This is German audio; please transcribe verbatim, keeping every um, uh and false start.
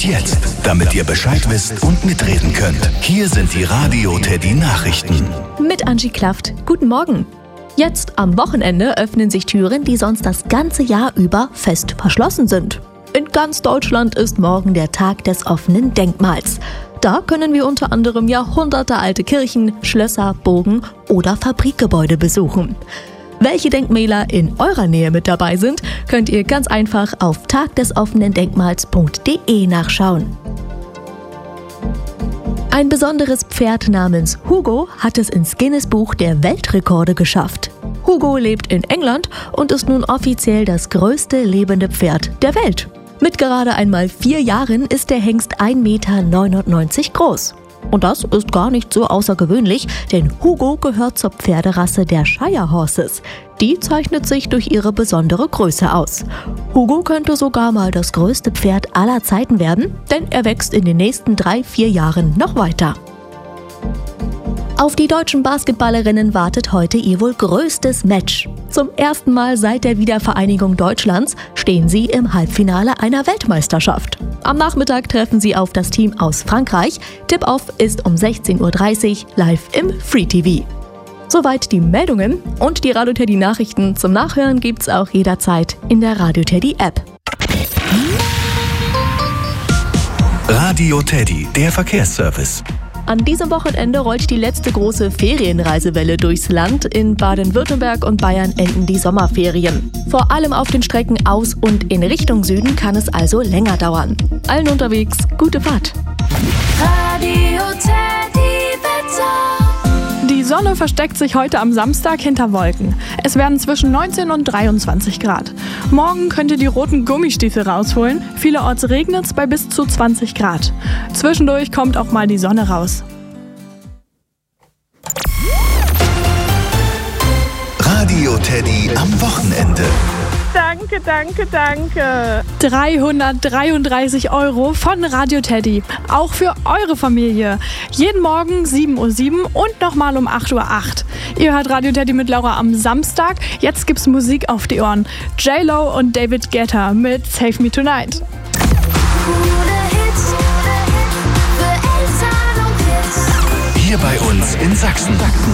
Und jetzt, damit ihr Bescheid wisst und mitreden könnt, hier sind die Radio Teddy Nachrichten. Mit Angie Klafft. Guten Morgen. Jetzt am Wochenende öffnen sich Türen, die sonst das ganze Jahr über fest verschlossen sind. In ganz Deutschland ist morgen der Tag des offenen Denkmals. Da können wir unter anderem jahrhundertealte Kirchen, Schlösser, Burgen oder Fabrikgebäude besuchen. Welche Denkmäler in eurer Nähe mit dabei sind, könnt ihr ganz einfach auf tagdesoffenendenkmals punkt de nachschauen. Ein besonderes Pferd namens Hugo hat es ins Guinness-Buch der Weltrekorde geschafft. Hugo lebt in England und ist nun offiziell das größte lebende Pferd der Welt. Mit gerade einmal vier Jahren ist der Hengst ein Meter neunundneunzig groß. Und das ist gar nicht so außergewöhnlich, denn Hugo gehört zur Pferderasse der Shire Horses. Die zeichnet sich durch ihre besondere Größe aus. Hugo könnte sogar mal das größte Pferd aller Zeiten werden, denn er wächst in den nächsten drei, vier Jahren noch weiter. Auf die deutschen Basketballerinnen wartet heute ihr wohl größtes Match. Zum ersten Mal seit der Wiedervereinigung Deutschlands stehen sie im Halbfinale einer Weltmeisterschaft. Am Nachmittag treffen sie auf das Team aus Frankreich. Tip-Off ist um sechzehn Uhr dreißig live im Free T V. Soweit die Meldungen und die Radio Teddy Nachrichten zum Nachhören gibt's auch jederzeit in der Radio Teddy App. Radio Teddy, der Verkehrsservice. An diesem Wochenende rollt die letzte große Ferienreisewelle durchs Land. In Baden-Württemberg und Bayern enden die Sommerferien. Vor allem auf den Strecken aus und in Richtung Süden kann es also länger dauern. Allen unterwegs gute Fahrt. Radio Teddy Wetter. Die Sonne versteckt sich heute am Samstag hinter Wolken. Es werden zwischen neunzehn und dreiundzwanzig Grad. Morgen könnt ihr die roten Gummistiefel rausholen. Vielerorts regnet es bei bis zu zwanzig Grad. Zwischendurch kommt auch mal die Sonne raus. Radio Teddy am Wochenende. Danke, danke, danke. dreihundertdreiunddreißig Euro von Radio Teddy. Auch für eure Familie. Jeden Morgen sieben Uhr sieben und nochmal um acht Uhr acht. Ihr hört Radio Teddy mit Laura am Samstag. Jetzt gibt's Musik auf die Ohren. J-Lo und David Guetta mit Save Me Tonight. Hier bei uns in Sachsen.